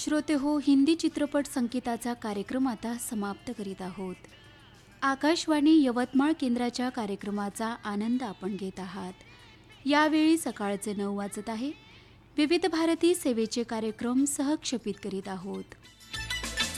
श्रोते हो, हिंदी चित्रपट संगीताचा कार्यक्रम आता समाप्त करीत आहोत. आकाशवाणी यवतमाळ केंद्राच्या कार्यक्रमाचा आनंद आपण घेत आहात. यावेळी सकाळचे 9 वाजत आहे. विविध भारती सेवेचे कार्यक्रम सहक्षेपित करीत आहोत.